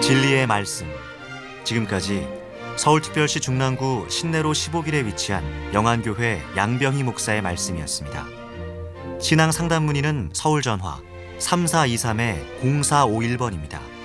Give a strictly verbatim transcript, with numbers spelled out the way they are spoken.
진리의 말씀. 지금까지 서울특별시 중랑구 신내로 십오 길에 위치한 영안교회 양병희 목사의 말씀이었습니다. 신앙 상담 문의는 서울전화 삼사이삼 공사오일 번입니다.